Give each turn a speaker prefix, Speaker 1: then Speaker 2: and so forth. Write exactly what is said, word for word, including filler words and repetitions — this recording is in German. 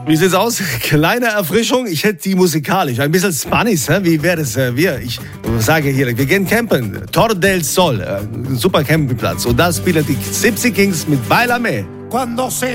Speaker 1: Wie sieht's aus? Kleine Erfrischung. Ich hätte die musikalisch. Ein bisschen Spanisch. Hä? Wie wäre das? Äh, wir, ich sage hier, wir gehen campen. Tor del Sol. Äh, super Campingplatz. Und da spielen die Gypsy Kings mit Bailame.
Speaker 2: Cuando se